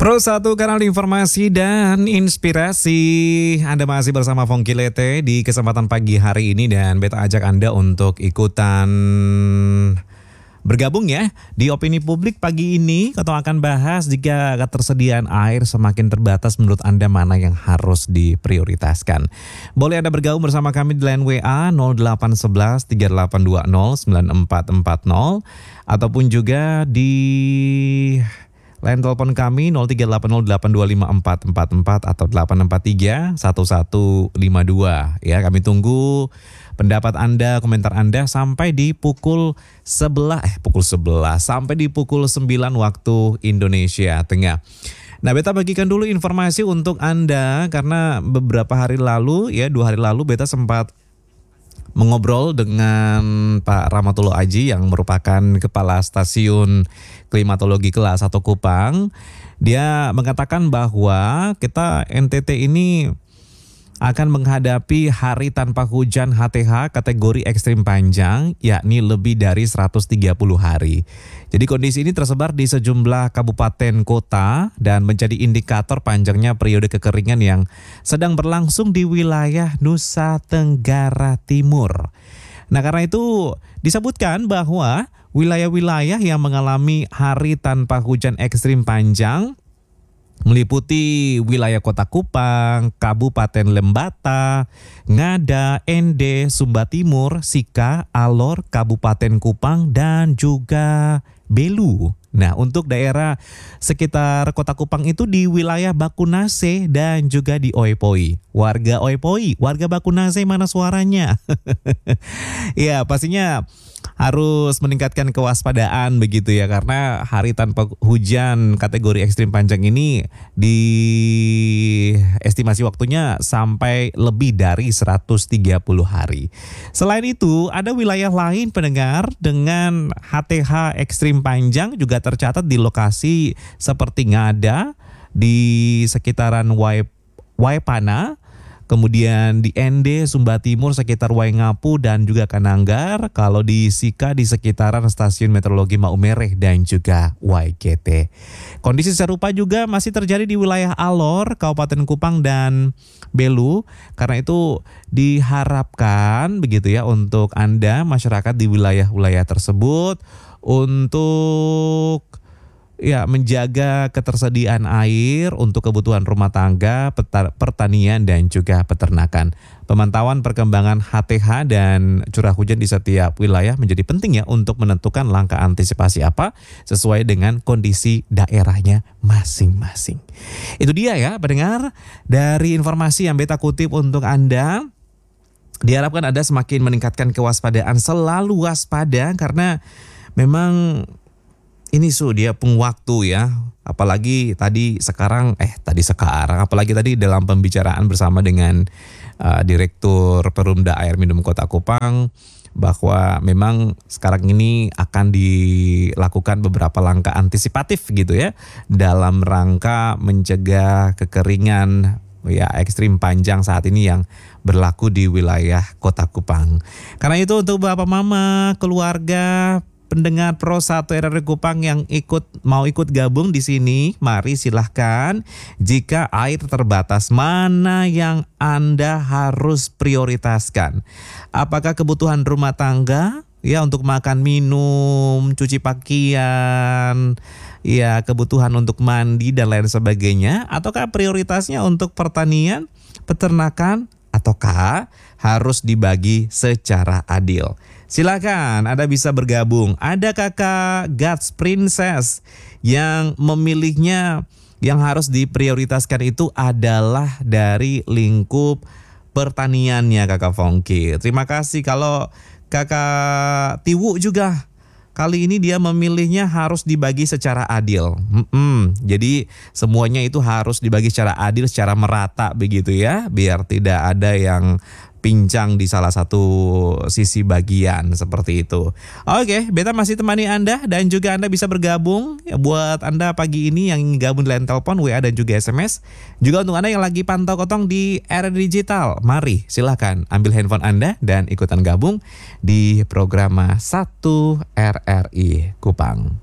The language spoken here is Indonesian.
Pro 1 kanal informasi dan inspirasi. Anda masih bersama Fongki Lete di kesempatan pagi hari ini dan beta ajak Anda untuk ikutan bergabung ya di opini publik pagi ini. Kita akan bahas jika ketersediaan air semakin terbatas, menurut Anda mana yang harus diprioritaskan. Boleh Anda bergabung bersama kami di line WA 0811 3820 9440 ataupun juga di line telepon kami 0380825444 atau 863-1152 ya. Kami tunggu pendapat Anda, komentar Anda sampai di pukul 11 sampai di pukul 9 waktu Indonesia Tengah. Nah, beta bagikan dulu informasi untuk Anda karena beberapa hari lalu ya, 2 hari lalu beta sempat mengobrol dengan Pak Rahmatullah Aji yang merupakan Kepala Stasiun Klimatologi Kelas 1 Kupang. Dia mengatakan bahwa kita NTT ini akan menghadapi hari tanpa hujan HTH kategori ekstrim panjang, yakni lebih dari 130 hari. Jadi kondisi ini tersebar di sejumlah kabupaten kota dan menjadi indikator panjangnya periode kekeringan yang sedang berlangsung di wilayah Nusa Tenggara Timur. Nah, karena itu disebutkan bahwa wilayah-wilayah yang mengalami hari tanpa hujan ekstrim panjang meliputi wilayah Kota Kupang, Kabupaten Lembata, Ngada, Ende, Sumba Timur, Sika, Alor, Kabupaten Kupang, dan juga Belu. Nah, untuk daerah sekitar Kota Kupang itu di wilayah Bakunase dan juga di Oepoi. Warga Oepoi, warga Bakunase mana suaranya? Ya, pastinya harus meningkatkan kewaspadaan begitu ya, karena hari tanpa hujan kategori ekstrim panjang ini di estimasi waktunya sampai lebih dari 130 hari. Selain itu, ada wilayah lain pendengar dengan HTH ekstrim panjang juga tercatat di lokasi seperti Ngada, di sekitaran Waipana, kemudian di Ende, Sumba Timur sekitar Waingapu dan juga Kananggar. Kalau di Sika di sekitaran Stasiun Meteorologi Maumere dan juga Waikete. Kondisi serupa juga masih terjadi di wilayah Alor, Kabupaten Kupang dan Belu. Karena itu diharapkan begitu ya untuk Anda masyarakat di wilayah-wilayah tersebut untuk menjaga ketersediaan air untuk kebutuhan rumah tangga, pertanian dan juga peternakan. Pemantauan perkembangan HTH dan curah hujan di setiap wilayah menjadi penting ya untuk menentukan langkah antisipasi apa sesuai dengan kondisi daerahnya masing-masing. Itu dia ya pendengar, dari informasi yang beta kutip untuk Anda. Diharapkan Anda semakin meningkatkan kewaspadaan, selalu waspada karena memang ini dia waktu ya, apalagi sekarang dalam pembicaraan bersama dengan Direktur Perumda Air Minum Kota Kupang bahwa memang sekarang ini akan dilakukan beberapa langkah antisipatif gitu ya dalam rangka mencegah kekeringan ya ekstrim panjang saat ini yang berlaku di wilayah Kota Kupang. Karena itu untuk Bapak Mama, keluarga, pendengar Pro 1 RRI Kupang yang mau ikut gabung di sini, mari silahkan. Jika air terbatas, mana yang Anda harus prioritaskan? Apakah kebutuhan rumah tangga ya untuk makan, minum, cuci pakaian, ya kebutuhan untuk mandi dan lain sebagainya, ataukah prioritasnya untuk pertanian, peternakan, ataukah harus dibagi secara adil? Silakan Anda bisa bergabung. Ada kakak God's Princess yang memilihnya yang harus diprioritaskan itu adalah dari lingkup pertaniannya kakak Fongki. Terima kasih. Kalau kakak Tiwu juga kali ini dia memilihnya harus dibagi secara adil. Jadi semuanya itu harus dibagi secara adil, secara merata begitu ya, biar tidak ada yang pincang di salah satu sisi bagian seperti itu. Oke, beta masih temani Anda dan juga Anda bisa bergabung ya, buat Anda pagi ini yang ingin gabung di line telepon, WA dan juga SMS. Juga untuk Anda yang lagi pantau kotong di era digital, mari silahkan ambil handphone Anda dan ikutan gabung di program 1 RRI Kupang.